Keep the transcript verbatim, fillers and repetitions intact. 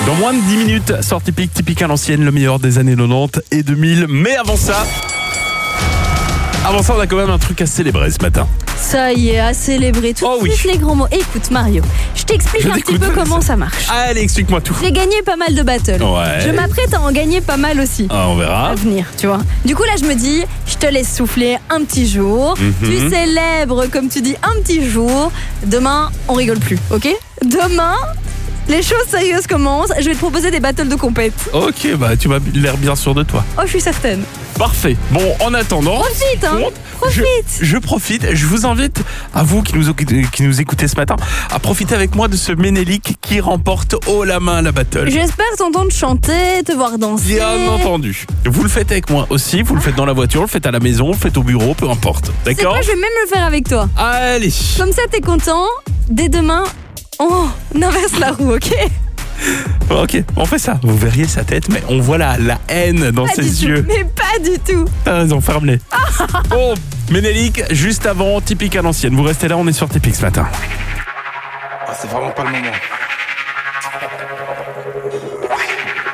Dans moins de dix minutes, sort typique, typique à l'ancienne, le meilleur des années quatre-vingt-dix et deux mille. Mais avant ça, avant ça, on a quand même un truc à célébrer ce matin. Ça y est, à célébrer tout de Oh oui. suite les grands mots. Écoute Mario, je t'explique Je un petit t'écoute. peu comment ça marche. Allez, explique-moi tout. J'ai gagné pas mal de battles. Ouais. Je m'apprête à en gagner pas mal aussi. Ah, on verra. À venir, tu vois. Du coup là je me dis, je te laisse souffler un petit jour. Mhm. Tu célèbres comme tu dis un petit jour. Demain on rigole plus, ok? Demain les choses sérieuses commencent. Je vais te proposer des battles de compète. Ok, bah tu m'as l'air bien sûr de toi. Oh je suis certaine. Parfait. Bon, en attendant, Profite hein. compte, Profite. Je, je profite. Je vous invite, à vous qui nous, qui nous écoutez ce matin, à profiter avec moi de ce Ménélique qui remporte haut la main la battle. J'espère t'entendre chanter, te voir danser. Bien entendu. Vous le faites avec moi aussi, vous le faites dans la voiture, vous le faites à la maison, vous le faites au bureau, peu importe. C'est D'accord? quoi, je vais même le faire avec toi. Allez. Comme ça t'es content. Dès demain, on inverse la roue, ok? Ok, on fait ça. Vous verriez sa tête, mais on voit la, la haine dans Pas du ses tout, yeux. mais pas du tout. T'as raison, ferme-les. Bon, Ménélique, juste avant, typique à l'ancienne. Vous restez là, on est sur Typique ce matin. Ah, c'est vraiment pas le moment.